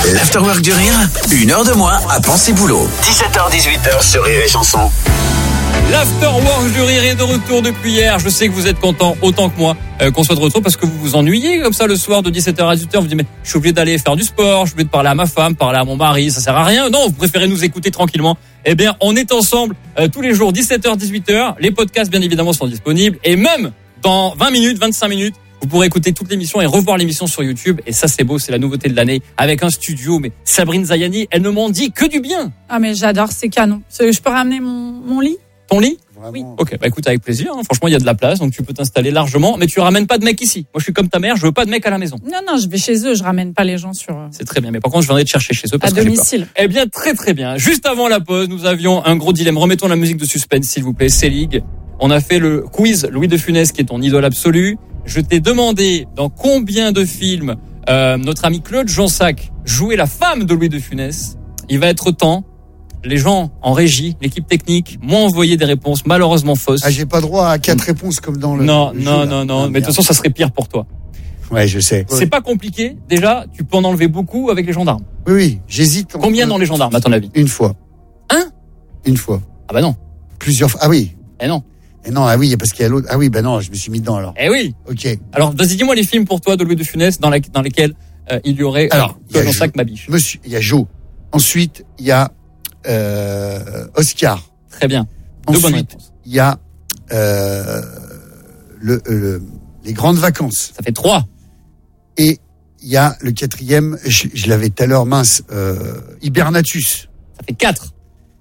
L'Afterwork du Rire, 1 heure de moins à penser boulot. 17h-18h sur Rire et Chanson. L'Afterwork du Rire est de retour depuis hier. Je sais que vous êtes contents autant que moi qu'on soit de retour parce que vous vous ennuyez comme ça le soir de 17h à 18h. Vous dites mais je suis obligé d'aller faire du sport, je suis obligé de parler à ma femme, parler à mon mari, ça sert à rien. Non, vous préférez nous écouter tranquillement. Eh bien, on est ensemble tous les jours 17h, 18h. Les podcasts bien évidemment sont disponibles et même dans 20 minutes, 25 minutes, vous pourrez écouter toute l'émission et revoir l'émission sur YouTube. Et ça, c'est beau, c'est la nouveauté de l'année. Avec un studio, mais Sabrine Zayani, elle ne m'en dit que du bien. Ah, mais j'adore, c'est canon. Je peux ramener mon lit? Ton lit? Vraiment. Oui. Ok, bah écoute, avec plaisir. Hein. Franchement, il y a de la place, donc tu peux t'installer largement. Mais tu ramènes pas de mec ici. Moi, je suis comme ta mère, je veux pas de mec à la maison. Non, je vais chez eux, je ramène pas les gens sur... C'est très bien, mais par contre, je viendrai te chercher chez eux parce à que domicile. j'ai peur. Eh bien, très bien. Juste avant la pause, nous avions un gros dilemme. Remettons la musique de suspense, s'il vous plaît. Selig. On a fait le quiz Louis de Funès, qui est ton idole absolue. Je t'ai demandé dans combien de films notre ami Claude Jansac jouait la femme de Louis de Funès. Il va être temps. Les gens en régie, l'équipe technique, m'ont envoyé des réponses malheureusement fausses. Ah, j'ai pas droit à 4 réponses comme dans le. Non. jeu, là. Mais de toute façon, ça serait pire pour toi. Ouais, je sais. C'est pas compliqué. Déjà, tu peux en enlever beaucoup avec les gendarmes. Oui, j'hésite. Combien dans les gendarmes, à ton avis? Une fois. Une fois. Ah bah non. Plusieurs fois. Ah oui. Eh non. Et non, ah oui, parce qu'il y a l'autre. Ah oui, bah non, je me suis mis dedans alors. Eh oui. Ok. Alors, vas-y, dis-moi les films pour toi de Louis de Funès dans lesquels il y aurait Claude Jansac, ma biche. Monsieur, il y a Joe. Ensuite, il y a Oscar. Très bien. Deux bonnes Ensuite, réponses. il y a les grandes vacances. Ça fait 3. Et il y a le 4e, je l'avais tout à l'heure, mince, Hibernatus. Ça fait 4.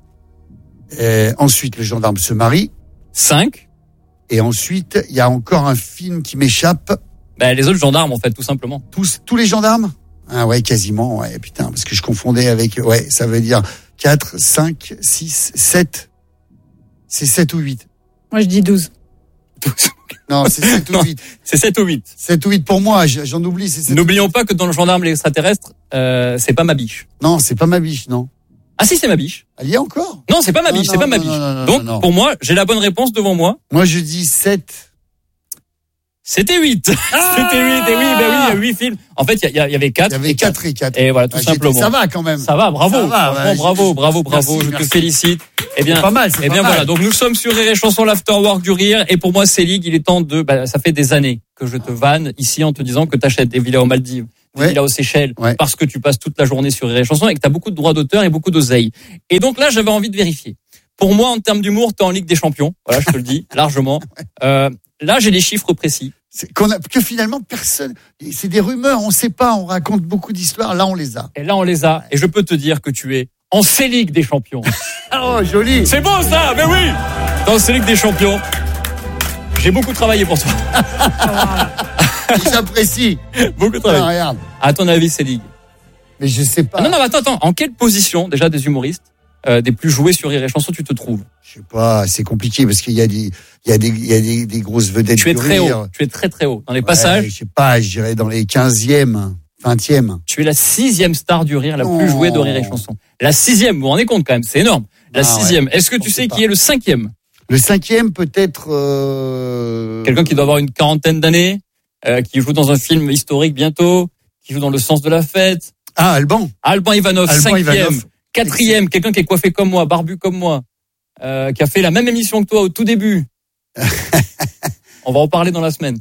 Ensuite, le gendarme se marie. 5. Et ensuite, il y a encore un film qui m'échappe. Ben, les autres gendarmes, en fait, tout simplement. Tous les gendarmes? Ah ouais, quasiment, ouais, putain, parce que je confondais avec, ouais, ça veut dire 4, 5, 6, 7. C'est 7 ou 8. Moi, je dis 12. 12. Non, c'est 7 ou 8. C'est 7 ou 8. 7 ou 8 pour moi, j'en oublie, c'est 7. N'oublions pas que dans le gendarme l'extraterrestre, c'est pas ma biche. Non, c'est pas ma biche, non. Ah si, c'est ma biche. Elle y est encore? Non, c'est pas ma biche, c'est pas ma biche. Donc, pour moi, j'ai la bonne réponse devant moi. Moi, je dis 7. C'était 8. Ah C'était 8. Et oui, ben oui, il y a 8 films. En fait, il y avait 4. Il y avait 4 et 4. Et voilà, tout simplement. Ça va quand même. Ça va, bravo. Ça va, ouais, bravo. Merci, je te félicite. Eh bien, c'est pas mal, eh bien voilà. Donc nous sommes sur Rire et Chanson, l'Afterwork du Rire. Et pour moi, Selig, il est temps ça fait des années que je te vanne ici en te disant que t'achètes des villas aux Maldives, des villas aux Seychelles, parce que tu passes toute la journée sur Rire et Chanson et que t'as beaucoup de droits d'auteur et beaucoup d'oseille. Et donc là, j'avais envie de vérifier. Pour moi, en termes d'humour, t'es en Ligue des Champions. Voilà, je te le dis, largement. Là, j'ai les chiffres précis. Que finalement personne, c'est des rumeurs, on sait pas, on raconte beaucoup d'histoires, là on les a. Et là on les a, et je peux te dire que tu es en C-Ligue des Champions. Oh, joli. C'est beau ça, mais oui. Dans C-Ligue des Champions. J'ai beaucoup travaillé pour toi. J'apprécie. Beaucoup travaillé. Ah, regarde. À ton avis, C-Ligue? Mais je sais pas. Non, attends. En quelle position, déjà, des humoristes, des plus joués sur Rire et Chanson, tu te trouves? Je sais pas, c'est compliqué parce qu'il y a des grosses vedettes. Tu es très haut. Tu es très haut. Dans les passages. Je sais pas, je dirais dans les 15e, 20e. Tu es la 6e star du rire, la plus jouée de Rire et Chanson. La 6e, vous vous rendez compte quand même, c'est énorme. La 6e. Ouais. Est-ce que tu sais qui est le 5e? Le 5e, peut-être, quelqu'un qui doit avoir une 40aine d'années, qui joue dans un film historique bientôt, qui joue dans Le Sens de la Fête. Ah, Alban Ivanov, 5e. Ivanov. 4e, quelqu'un qui est coiffé comme moi, barbu comme moi, qui a fait la même émission que toi au tout début. On va en parler dans la semaine.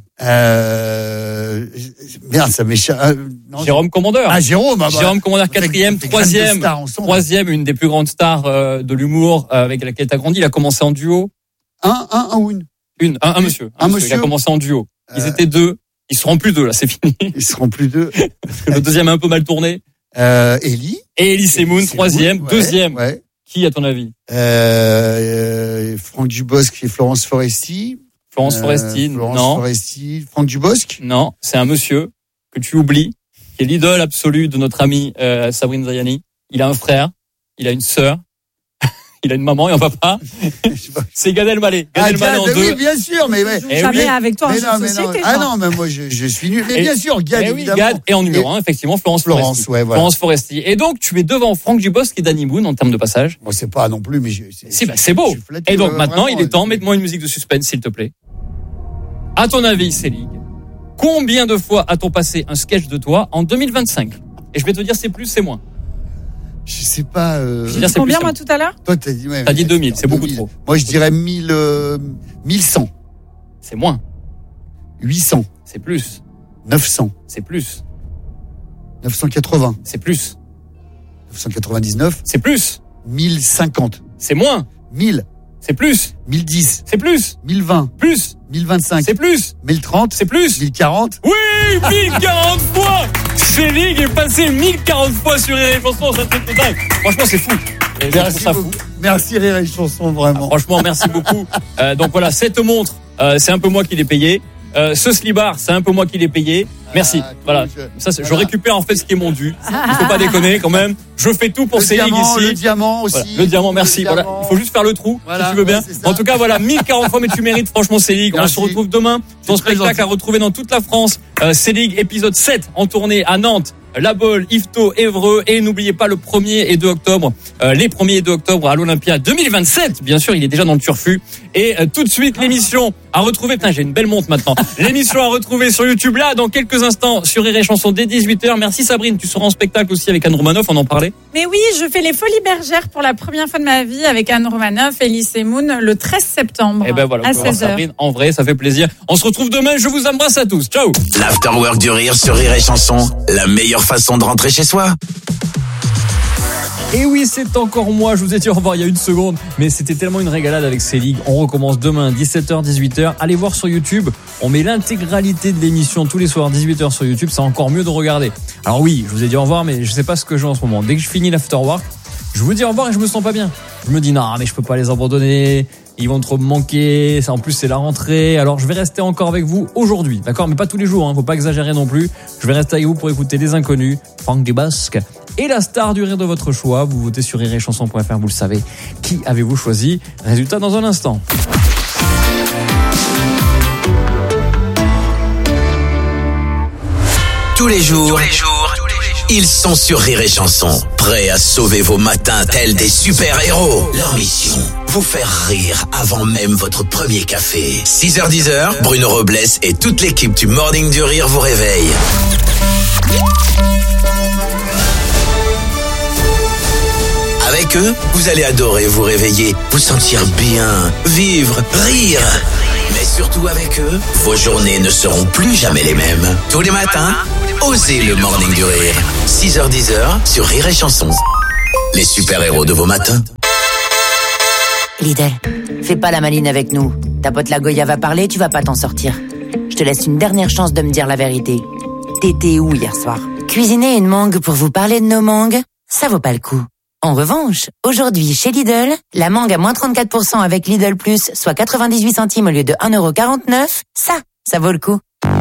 Merde, ça m'échappe. Jérôme Commandeur. Ah, Jérôme. Jérôme Commandeur, 4e, 3e, une des plus grandes stars de l'humour avec laquelle tu as grandi. Il a commencé en duo. Un ou une? Un monsieur. Un monsieur. Il a commencé en duo. Ils étaient 2. Ils seront plus 2 là, c'est fini. Ils seront plus 2. Le deuxième a un peu mal tourné. Élie. Et Elie Semoun, 3e. 2e. Ouais. Qui, à ton avis? Franck Dubosc et Florence Foresti. Florence Foresti, non. Foresti, Franck Dubosc. Non, c'est un monsieur que tu oublies, qui est l'idole absolue de notre amie Sabrine Zayani. Il a un frère, il a une sœur, il a une maman et un papa. C'est Gad Elmaleh. Gad Elmaleh en 2. Oui, bien sûr, mais ouais. Jamais avec toi en société. Ah non, mais moi je suis nul. Mais bien sûr, Gad évidemment. Gad et en numéro 1, effectivement, Florence Foresti. Ouais, voilà. Florence Foresti. Et donc tu es devant Franck Dubosc et Danny Boone en termes de passage. Moi c'est pas non plus, mais c'est beau. Et donc maintenant, il est temps, mets-moi une musique de suspense s'il te plaît. À ton avis, Selig, combien de fois a-t-on passé un sketch de toi en 2025? et je vais te dire c'est plus, c'est moins. Je sais pas. Je vais dire c'est Combien plus, moi tout à l'heure? Toi, t'as dit, ouais. T'as dit 2000, c'est beaucoup 2000. trop. Moi, je dirais 1100. C'est moins. 800. C'est plus. 900. C'est plus. 980. C'est plus. 999. C'est plus. 1050. C'est moins. 1000. C'est plus. 1010. C'est plus. 1020. Plus. 1025. C'est plus. 1030. C'est plus. 1040. Oui, 1040 fois. Céline est passé 1040 fois sur Rire et Chanson, c'est un truc de dingue. Franchement, c'est fou. Et je trouve ça fou. Merci Rire et Chanson, vraiment. Franchement, merci beaucoup. Donc voilà, cette montre, c'est un peu moi qui l'ai payé. Ce slibard, c'est un peu moi qui l'ai payé. Merci. Voilà. Ça, je récupère en fait ce qui est mon dû. Il faut pas déconner quand même. Je fais tout pour Céline ici. Le diamant aussi. Voilà. Le diamant, merci. Voilà. Il faut juste faire le trou, si tu veux bien. En tout cas, voilà, 1040 fois, mais tu mérites franchement Céline. On se retrouve demain. Ton spectacle à retrouver dans toute la France. Céline, épisode 7 en tournée à Nantes. La Baule, Yvetot, Évreux, et n'oubliez pas le 1er et 2 octobre, les 1er et 2 octobre à l'Olympia 2027. Bien sûr, il est déjà dans le turfu. Et tout de suite, l'émission à retrouver. Putain, j'ai une belle montre maintenant. L'émission à retrouver sur YouTube, là, dans quelques instants, sur Rire et Chanson dès 18h. Merci Sabrine, tu seras en spectacle aussi avec Anne Romanoff, on en parlait. Mais oui, je fais les Folies Bergères pour la première fois de ma vie avec Anne Romanoff et Elise Moon le 13 septembre. Et ben voilà, à on peut voir 16h. Sabrine, en vrai, ça fait plaisir. On se retrouve demain, je vous embrasse à tous. Ciao. L'Afterwork du Rire sur Rire et Chanson, la meilleure façon de rentrer chez soi. Et oui, c'est encore moi, je vous ai dit au revoir il y a une seconde, mais c'était tellement une régalade avec Céline. On recommence demain, 17h, 18h. Allez voir sur YouTube, on met l'intégralité de l'émission tous les soirs, 18h sur YouTube, c'est encore mieux de regarder. Alors oui, je vous ai dit au revoir, mais je sais pas ce que j'ai en ce moment. Dès que je finis l'Afterwork, je vous dis au revoir et je me sens pas bien. Je me dis non, mais je peux pas les abandonner, ils vont trop me manquer, en plus c'est la rentrée, alors je vais rester encore avec vous aujourd'hui, d'accord, mais pas tous les jours, faut pas exagérer non plus. Je vais rester avec vous pour écouter Les Inconnus, Franck Dubosc et la star du rire de votre choix. Vous votez sur rireetchanson.fr, vous le savez. Qui avez-vous choisi? Résultat dans un instant. Tous les jours, ils sont sur Rire et Chanson, prêts à sauver vos matins tels des super-héros. Leur mission, vous faire rire avant même votre premier café. 6h-10h, Bruno Robles et toute l'équipe du Morning du Rire vous réveille. Avec eux, vous allez adorer vous réveiller, vous sentir bien, vivre, rire. Mais surtout avec eux, vos journées ne seront plus jamais les mêmes. Tous les matins, osez le Morning du Rire. 6h-10h sur Rire et Chanson. Les super-héros de vos matins. Lidl, fais pas la maline avec nous. Ta pote la Goya va parler, tu vas pas t'en sortir. Je te laisse une dernière chance de me dire la vérité. T'étais où hier soir? Cuisiner une mangue pour vous parler de nos mangues, ça vaut pas le coup. En revanche, aujourd'hui, chez Lidl, la mangue à moins 34% avec Lidl Plus, soit 98 centimes au lieu de 1,49€, ça vaut le coup.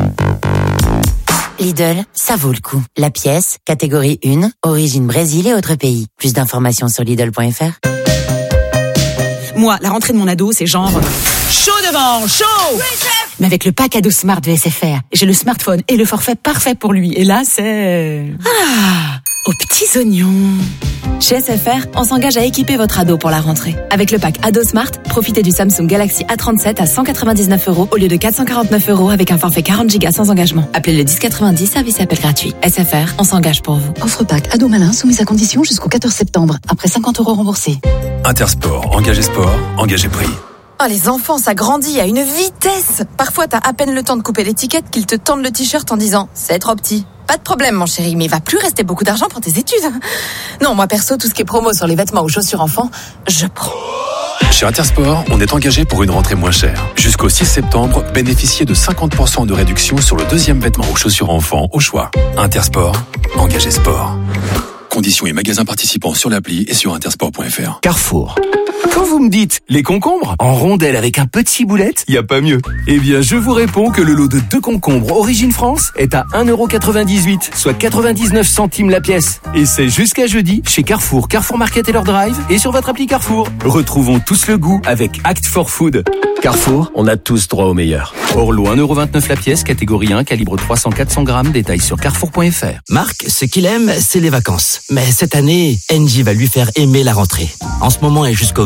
Lidl, ça vaut le coup. La pièce, catégorie 1, origine Brésil et autres pays. Plus d'informations sur Lidl.fr. Moi, la rentrée de mon ado, c'est genre chaud devant, chaud. Oui, chef. Mais avec le pack ado Smart de SFR, j'ai le smartphone et le forfait parfait pour lui. Et là, c'est aux petits oignons. Chez SFR, on s'engage à équiper votre ado pour la rentrée. Avec le pack ado Smart, profitez du Samsung Galaxy A37 à 199€ au lieu de 449€ avec un forfait 40 Go sans engagement. Appelez le 1090, service et appel gratuit. SFR, on s'engage pour vous. Offre pack ado malin soumise à condition jusqu'au 14 septembre. Après 50€ remboursés. Intersport, engagé sport, engagé prix. Oh, les enfants, ça grandit à une vitesse. Parfois, t'as à peine le temps de couper l'étiquette qu'ils te tendent le t-shirt en disant « C'est trop petit ». Pas de problème, mon chéri, mais il va plus rester beaucoup d'argent pour tes études. Non, moi perso, tout ce qui est promo sur les vêtements ou chaussures enfants, je prends. Chez Intersport, on est engagé pour une rentrée moins chère. Jusqu'au 6 septembre, bénéficiez de 50% de réduction sur le deuxième vêtement ou chaussures enfants au choix. Intersport, engagé sport. Conditions et magasins participants sur l'appli et sur intersport.fr. Carrefour. Quand vous me dites les concombres en rondelles avec un petit boulette, y a pas mieux. Eh bien, je vous réponds que le lot de 2 concombres Origine France est à 1,98€, soit 99 centimes la pièce. Et c'est jusqu'à jeudi chez Carrefour, Carrefour Market et leur drive et sur votre appli Carrefour. Retrouvons tous le goût avec Act for Food. Carrefour, on a tous droit au meilleur. Orlo 1,29€ la pièce, catégorie 1, calibre 300-400 grammes, détails sur carrefour.fr. Marc, ce qu'il aime, c'est les vacances. Mais cette année, Engie va lui faire aimer la rentrée. En ce moment et jusqu'au 20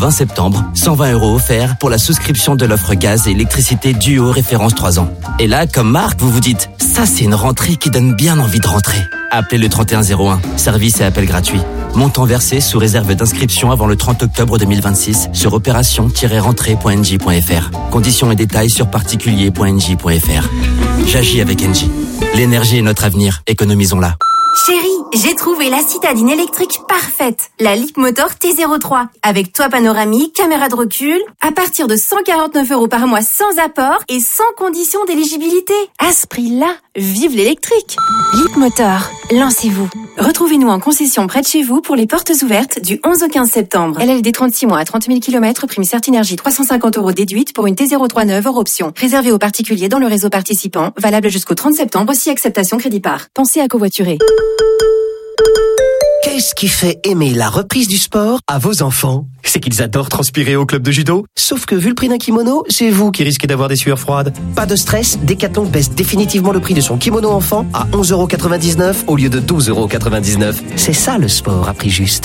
20 septembre, 120 € offerts pour la souscription de l'offre gaz et électricité Duo référence 3 ans. Et là, comme Marc, vous vous dites, ça c'est une rentrée qui donne bien envie de rentrer. Appelez le 3101, service et appel gratuit. Montant versé sous réserve d'inscription avant le 30 octobre 2026 sur opération-rentrée.nj.fr. Conditions et détails sur particulier.nj.fr. J'agis avec NJ. L'énergie est notre avenir, économisons-la. Chérie, j'ai trouvé la citadine électrique parfaite, la Leapmotor T03, avec toit panoramique, caméra de recul, à partir de 149 € par mois sans apport et sans condition d'éligibilité. À ce prix-là, vive l'électrique. Leapmotor, lancez-vous. Retrouvez-nous en concession près de chez vous pour les portes ouvertes du 11 au 15 septembre. LLD 36 mois à 30 000 km, prime Certinergie 350 € déduite pour une T03 neuve hors option. Réservé aux particuliers dans le réseau participant, valable jusqu'au 30 septembre si acceptation crédit par. Pensez à covoiturer. Qu'est-ce qui fait aimer la reprise du sport à vos enfants? C'est qu'ils adorent transpirer au club de judo. Sauf que vu le prix d'un kimono, c'est vous qui risquez d'avoir des sueurs froides. Pas de stress, Decathlon baisse définitivement le prix de son kimono enfant à 11,99 € au lieu de 12,99 €. C'est ça le sport à prix juste.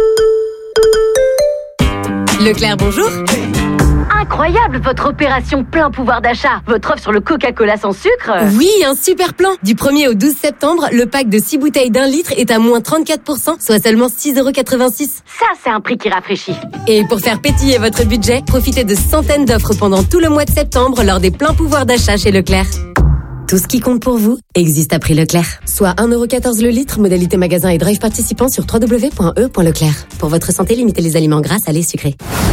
Leclerc, bonjour. Incroyable votre opération plein pouvoir d'achat. Votre offre sur le Coca-Cola sans sucre. Oui, un super plan. Du 1er au 12 septembre, le pack de 6 bouteilles d'1 litre est à moins 34%, soit seulement 6,86 €. Ça, c'est un prix qui rafraîchit. Et pour faire pétiller votre budget, profitez de centaines d'offres pendant tout le mois de septembre lors des pleins pouvoirs d'achat chez Leclerc. Tout ce qui compte pour vous existe à prix Leclerc. Soit 1,14 € le litre, modalité magasin et drive participant sur www.e.leclerc. Pour votre santé, limitez les aliments gras, salés, sucrés.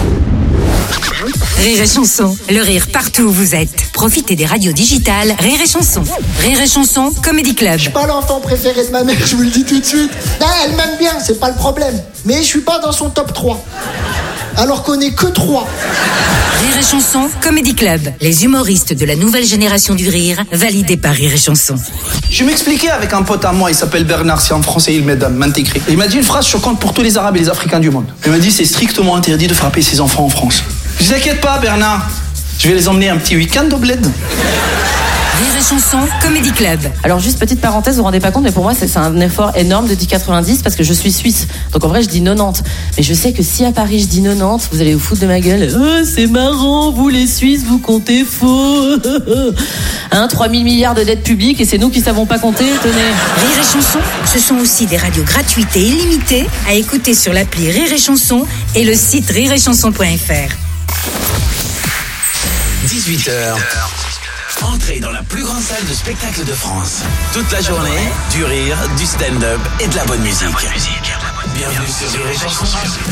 Rire et Chanson, le rire partout où vous êtes. Profitez des radios digitales Rire et Chanson. Rire et Chanson, Comedy Club. Je suis pas l'enfant préféré de ma mère, je vous le dis tout de suite. Non, elle m'aime bien, c'est pas le problème. Mais je suis pas dans son top 3. Alors qu'on est que 3. Rire et Chanson, Comedy Club. Les humoristes de la nouvelle génération du rire, validés par Rire et Chanson. Je m'expliquais avec un pote à moi, il s'appelle Bernard, c'est en français, il m'aide à m'intégrer. Il m'a dit une phrase choquante pour tous les Arabes et les Africains du monde. Il m'a dit c'est strictement interdit de frapper ses enfants en France. Je t'inquiète pas Bernard, je vais les emmener un petit week-end au bled. Rire et Chanson, Comedy Club. Alors juste petite parenthèse, vous vous rendez pas compte, mais pour moi c'est un effort énorme de dire 90 parce que je suis suisse. Donc en vrai je dis 90. Mais je sais que si à Paris je dis 90, vous allez vous foutre de ma gueule. Oh, c'est marrant, vous les Suisses, vous comptez faux. 3 000 milliards de dettes publiques et c'est nous qui savons pas compter, tenez. Rire et Chanson, ce sont aussi des radios gratuites et illimitées à écouter sur l'appli Rire et Chanson et le site rireetchanson.fr. 18h. Entrez dans la plus grande salle de spectacle de France. Toute la journée, du rire, du stand-up et de la bonne musique. Bienvenue sur Rire et Chanson.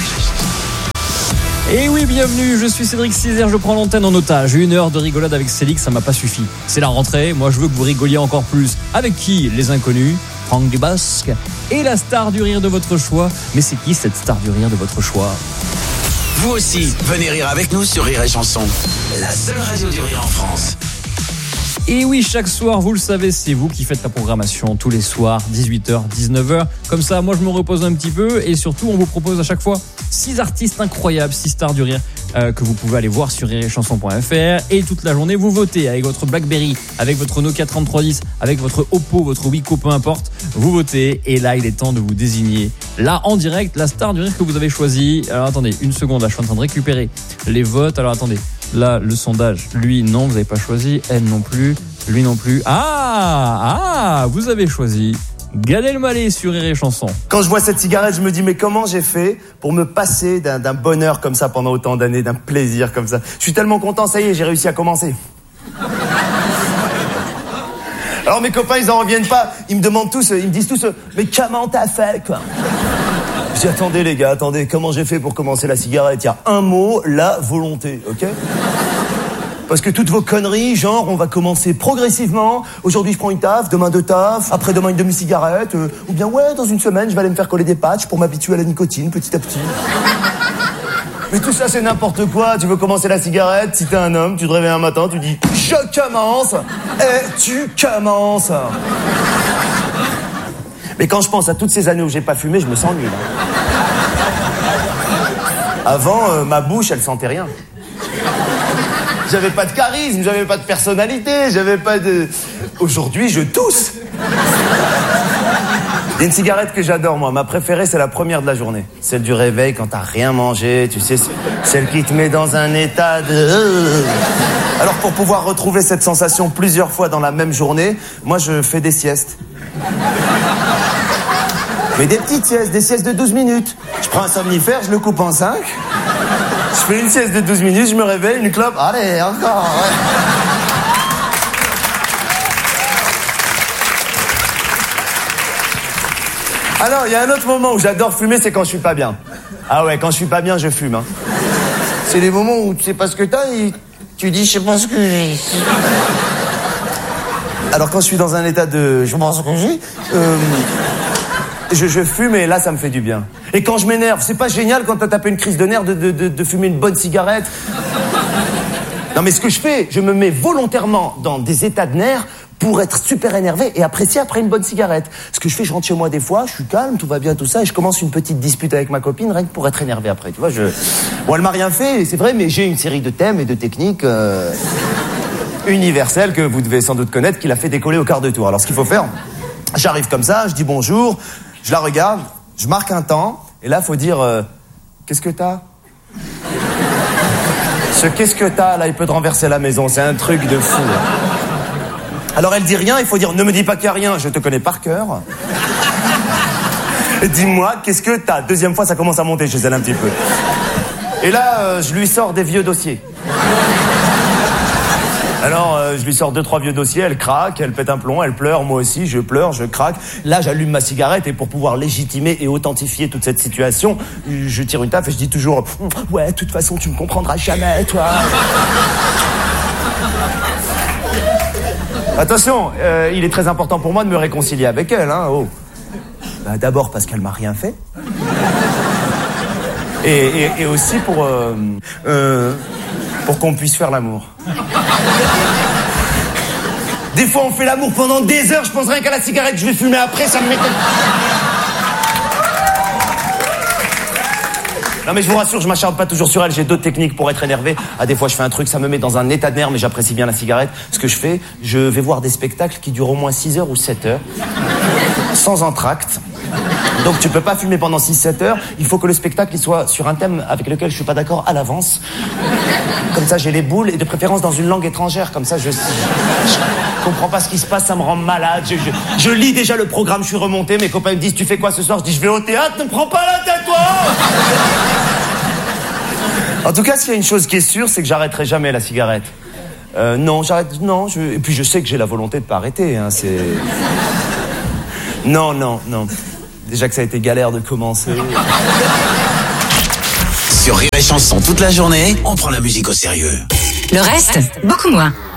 Et oui, bienvenue, je suis Cédric Cizer, je prends l'antenne en otage. 1 heure de rigolade avec Célix, ça m'a pas suffi. C'est la rentrée, moi je veux que vous rigoliez encore plus. Avec qui? Les inconnus, Franck Dubosc et la star du rire de votre choix. Mais c'est qui cette star du rire de votre choix? Vous aussi, venez rire avec nous sur Rire et Chanson. La seule radio du rire en France. Et oui, chaque soir, vous le savez, c'est vous qui faites la programmation tous les soirs, 18h, 19h. Comme ça, moi, je me repose un petit peu et surtout, on vous propose à chaque fois 6 artistes incroyables, 6 stars du rire que vous pouvez aller voir sur rireetchanson.fr et toute la journée, vous votez avec votre BlackBerry, avec votre Nokia 3310, avec votre Oppo, votre Wiko, peu importe. Vous votez et là, il est temps de vous désigner là, en direct, la star du rire que vous avez choisie. Alors, attendez, une seconde, là, je suis en train de récupérer les votes. Alors, attendez. Là, le sondage, lui, non, vous n'avez pas choisi. Elle non plus, lui non plus. Vous avez choisi Gad Elmaleh sur Rire et Chanson. Quand je vois cette cigarette, je me dis, mais comment j'ai fait pour me passer d'un bonheur comme ça pendant autant d'années, d'un plaisir comme ça? Je suis tellement content, ça y est, j'ai réussi à commencer. Alors mes copains, ils en reviennent pas. Ils me demandent tous, ils me disent tous, mais comment t'as fait, quoi? Je dis, attendez les gars, attendez, comment j'ai fait pour commencer la cigarette? Il y a un mot, la volonté, ok? Parce que toutes vos conneries, genre, on va commencer progressivement. Aujourd'hui, je prends une taf, demain 2 tafs, après-demain une demi-cigarette, ou bien, ouais, dans une semaine, je vais aller me faire coller des patchs pour m'habituer à la nicotine, petit à petit. Mais tout ça, c'est n'importe quoi. Tu veux commencer la cigarette, si t'es un homme, tu te réveilles un matin, tu dis, je commence, et tu commences. Mais quand je pense à toutes ces années où j'ai pas fumé, je me sens nul. Avant, ma bouche, elle sentait rien. J'avais pas de charisme, j'avais pas de personnalité, j'avais pas de... Aujourd'hui, je tousse. Il y a une cigarette que j'adore, moi. Ma préférée, c'est la première de la journée. Celle du réveil, quand t'as rien mangé, tu sais, celle qui te met dans un état de... Alors, pour pouvoir retrouver cette sensation plusieurs fois dans la même journée, moi, je fais des siestes. Mais des petites siestes, des siestes de 12 minutes. Je prends un somnifère, je le coupe en 5. Je fais une sieste de 12 minutes, je me réveille, une clope. Allez, encore, ouais. Alors, il y a un autre moment où j'adore fumer, c'est quand je suis pas bien. Ah ouais, quand je suis pas bien, je fume. Hein. C'est les moments où tu sais pas ce que t'as et tu dis, je sais pas ce que j'ai. Alors, quand je suis dans un état de... je sais pas ce que j'ai... Je fume et là, ça me fait du bien. Et quand je m'énerve, c'est pas génial quand t'as tapé une crise de nerfs de fumer une bonne cigarette? Non, mais ce que je fais, je me mets volontairement dans des états de nerfs pour être super énervé et apprécier après une bonne cigarette. Ce que je fais, je rentre chez moi des fois, je suis calme, tout va bien, tout ça, et je commence une petite dispute avec ma copine, rien que pour être énervé après, tu vois, Bon, elle m'a rien fait, c'est vrai, mais j'ai une série de thèmes et de techniques universelles que vous devez sans doute connaître, qui l'a fait décoller au quart de tour. Alors, ce qu'il faut faire, j'arrive comme ça, je dis bonjour, je la regarde, je marque un temps, et là, faut dire, qu'est-ce que t'as? Ce qu'est-ce que t'as, là, il peut te renverser la maison, c'est un truc de fou. Alors elle dit rien, il faut dire, ne me dis pas qu'il y a rien, je te connais par cœur. Dis-moi, qu'est-ce que t'as? Deuxième fois, ça commence à monter chez elle un petit peu. Et là, je lui sors des vieux dossiers. Alors, je lui sors 2-3 vieux dossiers, elle craque, elle pète un plomb, elle pleure, moi aussi, je pleure, je craque. Là, j'allume ma cigarette et pour pouvoir légitimer et authentifier toute cette situation, je tire une taffe et je dis toujours, ouais, de toute façon, tu me comprendras jamais, toi. Attention, il est très important pour moi de me réconcilier avec elle, hein, oh. Bah, d'abord parce qu'elle m'a rien fait. Et aussi pour qu'on puisse faire l'amour. Des fois, on fait l'amour pendant des heures, je pense rien qu'à la cigarette que je vais fumer après, ça me m'étonne. Non mais je vous rassure, je m'acharne pas toujours sur elle, j'ai d'autres techniques pour être énervé. Ah, des fois je fais un truc, ça me met dans un état de nerf, mais j'apprécie bien la cigarette. Ce que je fais, je vais voir des spectacles qui durent au moins 6 heures ou 7 heures, sans entracte. Donc tu peux pas fumer pendant 6-7 heures, il faut que le spectacle il soit sur un thème avec lequel je suis pas d'accord à l'avance. Comme ça j'ai les boules, et de préférence dans une langue étrangère, comme ça je comprends pas ce qui se passe, ça me rend malade. Je lis déjà le programme, je suis remonté, mes copains me disent tu fais quoi ce soir? Je dis je vais au théâtre, ne me prends pas la tête toi. En tout cas, s'il y a une chose qui est sûre, c'est que j'arrêterai jamais la cigarette. Non, j'arrête, non, et puis je sais que j'ai la volonté de pas arrêter, hein, c'est... Non. Déjà que ça a été galère de commencer. Sur Rire et Chanson toute la journée, on prend la musique au sérieux. Le reste, beaucoup moins.